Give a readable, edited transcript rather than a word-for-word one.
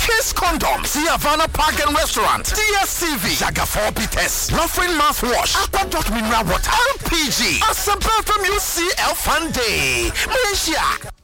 Kiss Condom, Havana Park and Restaurant, DSTV, Jaga 4 Peters, Loving Mouthwash, Aqua Mineral Water, LPG, Asampa from UCL Fun Day, Malaysia.